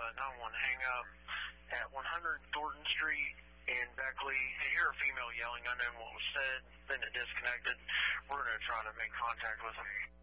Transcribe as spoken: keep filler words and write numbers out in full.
nine one hang up at one hundred Thornton Street in Beckley. You hear a female yelling unknown what was said, then it disconnected. We're going to try to make contact with them.